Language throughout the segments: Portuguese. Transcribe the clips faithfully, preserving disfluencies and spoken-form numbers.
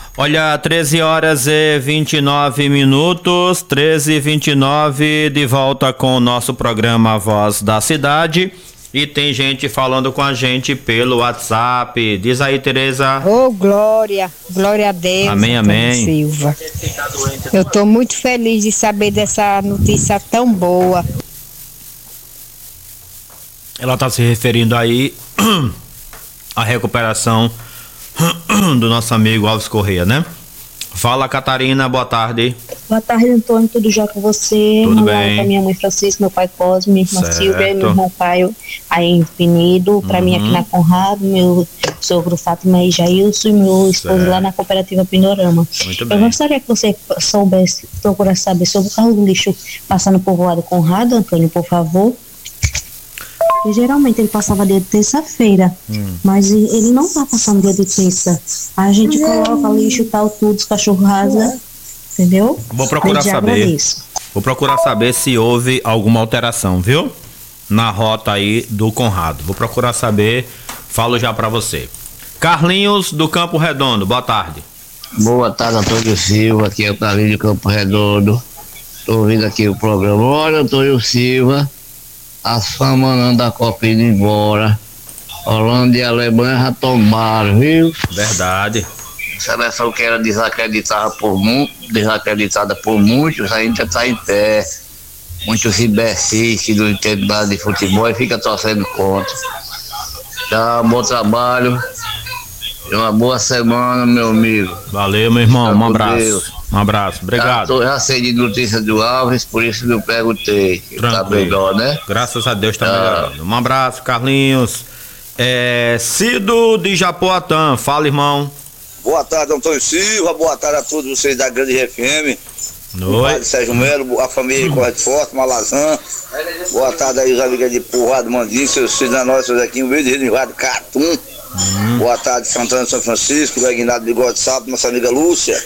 Olha, treze horas e vinte e nove minutos, treze e vinte e nove, de volta com o nosso programa Voz da Cidade. E tem gente falando com a gente pelo WhatsApp. Diz aí, Tereza. Ô, oh, glória, glória a Deus. Amém, amém. Silva. Eu tô muito feliz de saber dessa notícia tão boa. Ela tá se referindo aí à recuperação do nosso amigo Alves Correia, né? Fala, Catarina, boa tarde. Boa tarde, Antônio, tudo já com você? Tudo bem. Pra minha mãe Francisco, meu pai Cosme, minha irmã Certo. Silvia, meu irmão Caio aí em Penido, pra Uhum. mim aqui na Conrado, meu sogro Fátima e Jailson e meu esposo Certo. lá na cooperativa Pindorama. Muito Eu bem. gostaria que você soubesse, procurasse saber sobre o carro do lixo passando por povoado Conrado, Antônio, por favor. Porque geralmente ele passava dia de terça-feira, Hum. mas e- ele não tá passando dia de terça. A gente coloca lixo, tal, tudo, os cachorros rasgam, entendeu? Vou procurar Desde já saber. agradeço. Vou procurar saber se houve alguma alteração, viu? Na rota aí do Conrado. Vou procurar saber, falo já pra você. Carlinhos do Campo Redondo, boa tarde. Boa tarde, Antônio Silva, aqui é o Carlinhos de Campo Redondo. Tô ouvindo aqui o programa. Olha, Antônio Silva, as famas andam da Copa indo embora. Holanda e Alemanha já tomaram, viu? Verdade. Seleção que era desacreditada por muitos, desacreditada por muitos, ainda está em pé. Muitos imbecis que não entendem nada de futebol e fica torcendo contra. Tchau, bom trabalho. E uma boa semana, meu amigo. Valeu, meu irmão. Um Fica com abraço. Deus. Um abraço. Já, Obrigado. tô, já sei de notícia do Alves, por isso que eu perguntei. Tá Tranquilo. melhor, né? Graças a Deus tá Ah. melhorando. Um abraço, Carlinhos. É, Cido de Japoatã. Fala, irmão. Boa tarde, Antônio Silva. Boa tarde a todos vocês da Grande F M. Oi. Padre Sérgio Melo, a família de Correto Forte, Malazan. Boa tarde aí, os amigos de Porrado, Mandinho, seus filhos da nossa, seus aqui, um beijo de Rádio Catum. Hum. Boa tarde, Santana de São Francisco, o Aguinaldo de Bigode Sábado, nossa amiga Lúcia.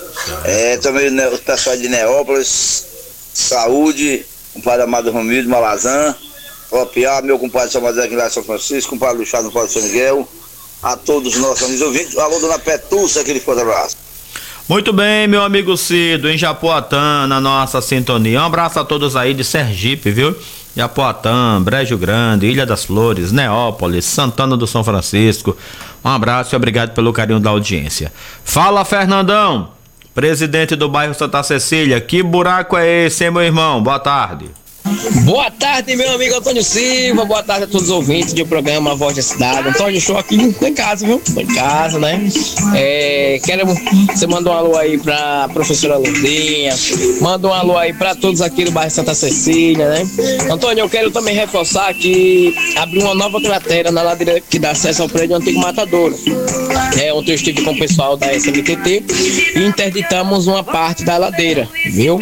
É, também né, os pessoal de Neópolis, Saúde, compadre Amado Romildo, Malazan. Propiar, meu compadre Salvador aqui lá de São Francisco, compadre Luchado no Paulo de São Miguel. A todos os nossos amigos ouvintes. Alô, dona Petúcia, aquele forte abraço. Muito bem, meu amigo Cido, em Japoatã, na nossa sintonia. Um abraço a todos aí de Sergipe, viu? Japoatã, Brejo Grande, Ilha das Flores, Neópolis, Santana do São Francisco. Um abraço e obrigado pelo carinho da audiência. Fala, Fernandão, presidente do bairro Santa Cecília. Que buraco é esse, hein, meu irmão? Boa tarde. Boa tarde, meu amigo Antônio Silva. Boa tarde a todos os ouvintes do programa Voz da Cidade. Antônio, estou aqui em casa, viu? Estou em casa, né? É, quero, você mandou um alô aí pra professora Lourdinha, manda um alô aí pra todos aqui do bairro Santa Cecília, né? Antônio, eu quero também reforçar que abriu uma nova cratera na ladeira que dá acesso ao prédio Antigo Matadouro. É, ontem eu estive com o pessoal da S M T T e interditamos uma parte da ladeira, viu?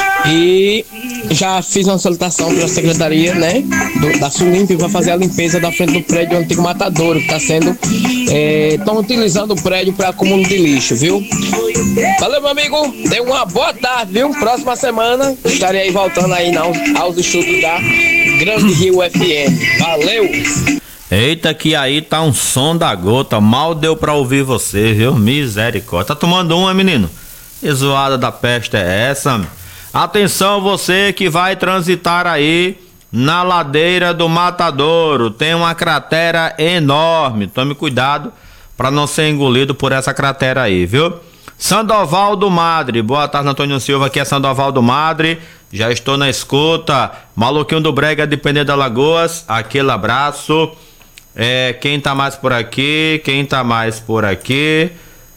E já fiz uma solicitação para a secretaria, né, do, da Sulimp para fazer a limpeza da frente do prédio Antigo Matadouro, que está sendo, estão utilizando o prédio para acúmulo de lixo, viu? Valeu, meu amigo, dê uma boa tarde, viu? Próxima semana estarei aí voltando aí aos, aos estudos da Grande Rio F M. Valeu! Eita, que aí tá um som da gota, mal deu pra ouvir você, viu? Misericórdia. Tá tomando uma, menino? Que zoada da peste é essa? Atenção, você que vai transitar aí na ladeira do Matadouro, tem uma cratera enorme. Tome cuidado para não ser engolido por essa cratera aí, viu? Sandoval do Madre, boa tarde, Antônio Silva, aqui é Sandoval do Madre, já estou na escuta. Maluquinho do Brega de Penedo Alagoas, aquele abraço. É, quem tá mais por aqui? Quem tá mais por aqui?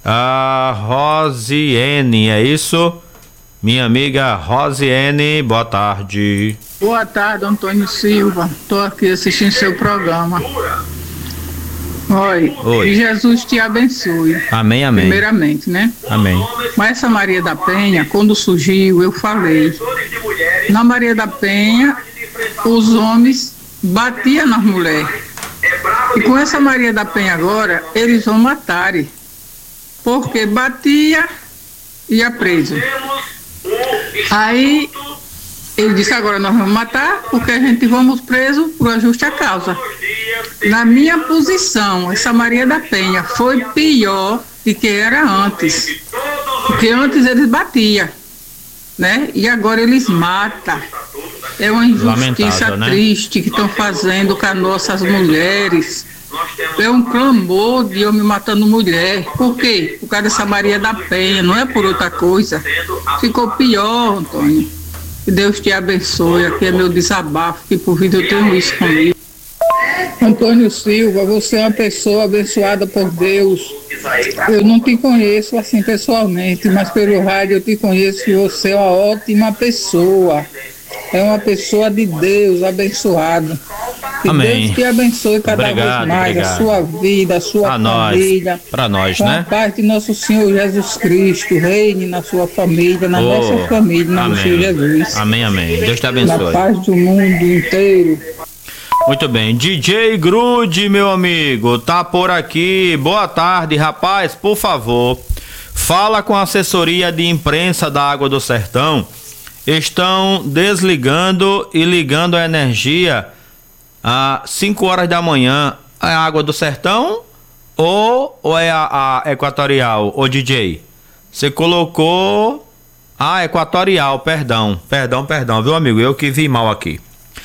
A Rosiene, é isso? Minha amiga Rosiene, boa tarde. Boa tarde, Antônio Silva. Estou aqui assistindo seu programa. Oi, Oi. que Jesus te abençoe. Amém, amém. Primeiramente, né? Amém. Mas essa Maria da Penha, quando surgiu, eu falei. Na Maria da Penha, os homens batiam nas mulheres. E com essa Maria da Penha agora, eles vão matar. Porque batia e ia preso. Aí ele disse, agora nós vamos matar porque a gente vamos preso por uma justa causa. Na minha posição, essa Maria da Penha foi pior de que era antes. Porque antes eles batiam, né? E agora eles matam. É uma injustiça né? triste que estão fazendo com as nossas mulheres. É um clamor de homem matando mulher. Por quê? Por causa dessa Maria da Penha, não é por outra coisa. Ficou pior, Antônio. Que Deus te abençoe. Aqui é meu desabafo, que por vida eu tenho isso comigo. Antônio Silva, você é uma pessoa abençoada por Deus. Eu não te conheço assim pessoalmente, mas pelo rádio eu te conheço que você é uma ótima pessoa. É uma pessoa de Deus, abençoada. Que Amém. Deus te abençoe cada Obrigado, vez mais, obrigado. a sua vida, a sua A família. nós, pra nós, Com né? a paz de nosso Senhor Jesus Cristo, reine na sua família, na Oh, nossa família, na nossa amém. Jesus. Amém, amém. Deus te Na abençoe. paz do mundo inteiro. Muito bem, D J Grude, meu amigo, tá por aqui. Boa tarde, rapaz, por favor, fala com a assessoria de imprensa da Água do Sertão. Estão desligando e ligando a energia às cinco horas da manhã. É a Água do Sertão ou, ou é a, a Equatorial, ô D J? Você colocou a Equatorial, perdão, perdão, perdão, viu, amigo? Eu que vi mal aqui.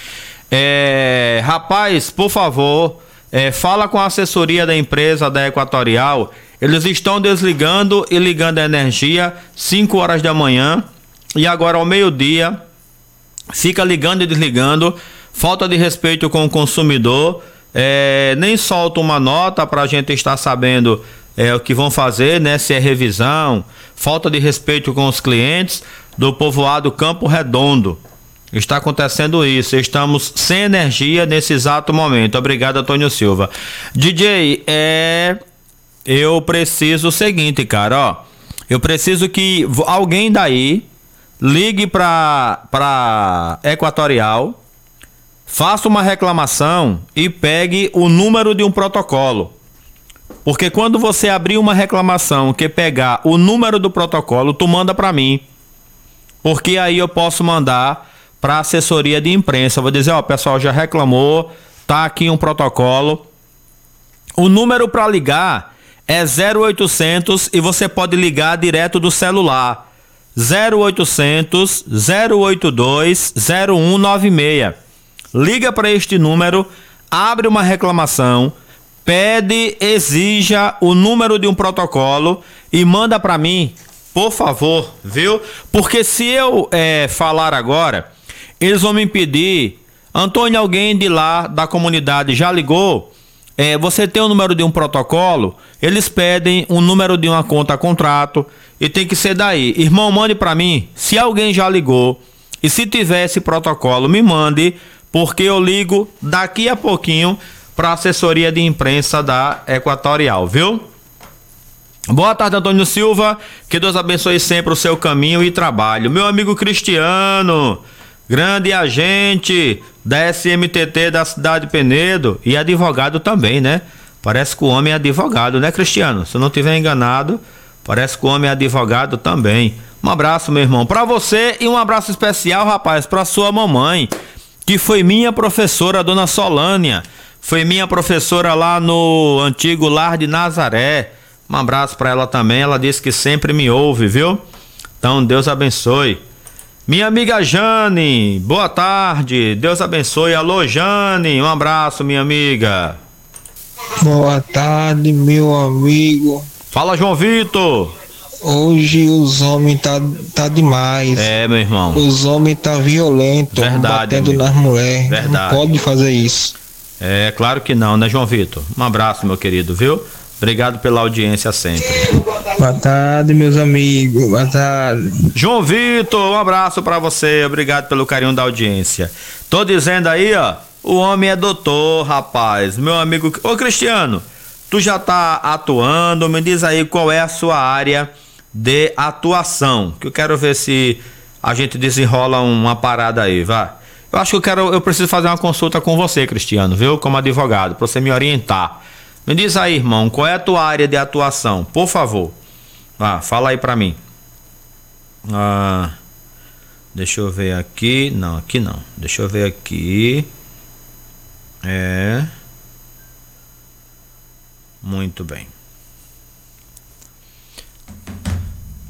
É, rapaz, por favor, é, fala com a assessoria da empresa da Equatorial. Eles estão desligando e ligando a energia cinco horas da manhã e agora ao meio-dia fica ligando e desligando. Falta de respeito com o consumidor. É, nem solta uma nota para a gente estar sabendo é, o que vão fazer, né? Se é revisão. Falta de respeito com os clientes do povoado Campo Redondo. Está acontecendo isso, estamos sem energia nesse exato momento. Obrigado, Antônio Silva. D J, é... eu preciso o seguinte, cara, ó. Eu preciso que alguém daí ligue para para Equatorial, faça uma reclamação e pegue o número de um protocolo. Porque quando você abrir uma reclamação que pegar o número do protocolo, tu manda para mim. Porque aí eu posso mandar para assessoria de imprensa. Vou dizer, ó, o pessoal já reclamou, tá aqui um protocolo. O número para ligar é zero oitocentos e você pode ligar direto do celular. zero oitocentos, zero oito dois, zero um nove seis. Liga para este número, abre uma reclamação, pede, exija o número de um protocolo e manda para mim, por favor, viu? Porque se eu é, falar agora, eles vão me impedir. Antônio, alguém de lá da comunidade já ligou? É, você tem o número de um protocolo? Eles pedem o número de uma conta contrato e tem que ser daí. Irmão, mande para mim. Se alguém já ligou e se tiver esse protocolo, me mande, porque eu ligo daqui a pouquinho para a assessoria de imprensa da Equatorial, viu? Boa tarde, Antônio Silva. Que Deus abençoe sempre o seu caminho e trabalho. Meu amigo Cristiano, grande agente da S M T T da cidade de Penedo e advogado também, né? Parece que o homem é advogado, né, Cristiano? Se eu não estiver enganado, parece que o homem é advogado também. Um abraço, meu irmão, pra você e um abraço especial, rapaz, pra sua mamãe, que foi minha professora, a dona Solânia. Foi minha professora lá no antigo Lar de Nazaré. Um abraço pra ela também, ela disse que sempre me ouve, viu? Então, Deus abençoe. Minha amiga Jane, boa tarde, Deus abençoe. Alô, Jane, um abraço, minha amiga. Boa tarde, meu amigo. Fala, João Vitor. Hoje os homens tá, tá demais. É, meu irmão. Os homens tá violento, Verdade, batendo amigo. nas mulheres. Verdade. Não pode fazer isso. É, claro que não, né, João Vitor? Um abraço, meu querido, viu? Obrigado pela audiência sempre. Boa tarde, meus amigos. Boa tarde. João Vitor, um abraço pra você. Obrigado pelo carinho da audiência. Tô dizendo aí, ó, o homem é doutor, rapaz. Meu amigo... Ô, Cristiano, tu já tá atuando, me diz aí qual é a sua área de atuação, que eu quero ver se a gente desenrola uma parada aí, vá. Eu acho que eu quero, eu preciso fazer uma consulta com você, Cristiano, viu? Como advogado, pra você me orientar. Me diz aí, irmão, qual é a tua área de atuação, por favor. Ah, fala aí pra mim. Ah, deixa eu ver aqui. Não, aqui não. Deixa eu ver aqui. É. Muito bem.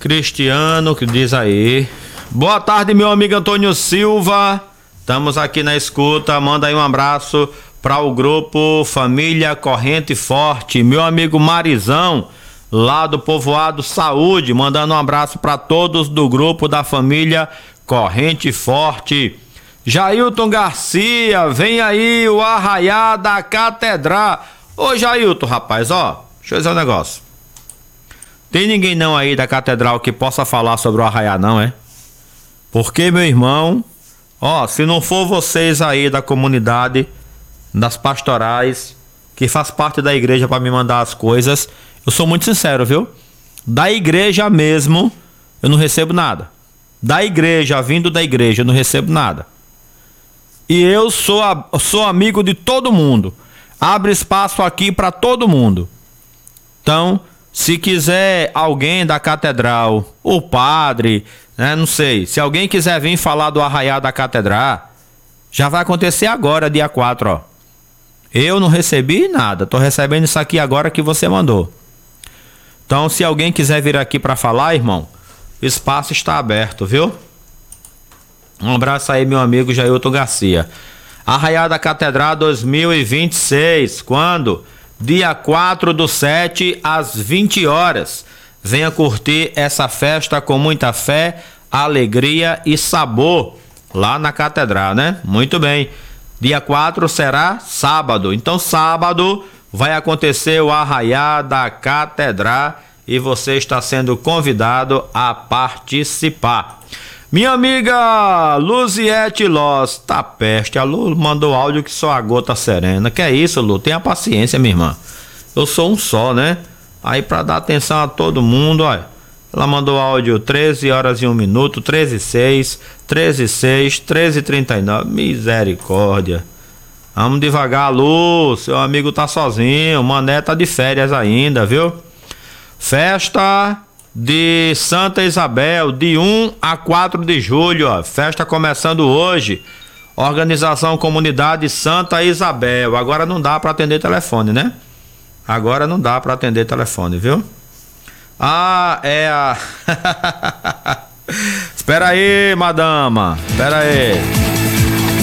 Cristiano, que diz aí. Boa tarde, meu amigo Antônio Silva. Estamos aqui na escuta. Manda aí um abraço para o grupo Família Corrente Forte. Meu amigo Marizão, lá do Povoado Saúde, mandando um abraço para todos do grupo da Família Corrente Forte. Jailton Garcia, vem aí o Arraiá da Catedral. Ô Jailton, rapaz, ó, deixa eu dizer um negócio. Tem ninguém não aí da Catedral que possa falar sobre o Arraiá, não, é? Porque, meu irmão, ó, se não for vocês aí da comunidade, das pastorais, que faz parte da igreja para me mandar as coisas, eu sou muito sincero, viu? Da igreja mesmo, eu não recebo nada. Da igreja, vindo da igreja, eu não recebo nada. E eu sou, a, sou amigo de todo mundo. Abre espaço aqui para todo mundo. Então, se quiser alguém da Catedral, o padre, né, não sei, se alguém quiser vir falar do Arraiá da Catedral, já vai acontecer agora, dia quatro, ó. Eu não recebi nada, tô recebendo isso aqui agora que você mandou. Então, se alguém quiser vir aqui para falar, irmão, o espaço está aberto, viu? Um abraço aí, meu amigo Jailton Garcia. Arraiá da Catedral dois mil e vinte e seis, quando? Dia quatro do sete, às vinte horas. Venha curtir essa festa com muita fé, alegria e sabor, lá na Catedral, né? Muito bem. Dia quatro será sábado. Então, sábado vai acontecer o Arraiá da Catedral e você está sendo convidado a participar. Minha amiga Luziete Loss, tá peste. A Lu mandou áudio que só a gota serena. Que é isso, Lu? Tenha paciência, minha irmã. Eu sou um só, né? Aí pra dar atenção a todo mundo, olha. Ela mandou áudio treze horas e um minuto, treze e seis, treze e seis, treze e trinta e nove. Misericórdia. Vamos devagar, Lu. Seu amigo tá sozinho. O Mané tá de férias ainda, viu? Festa de Santa Isabel, de um a quatro de julho, ó. Festa começando hoje. Organização Comunidade Santa Isabel. Agora não dá para atender telefone, né? Agora não dá para atender telefone, viu? Ah, é a... Espera aí, madama. Espera aí.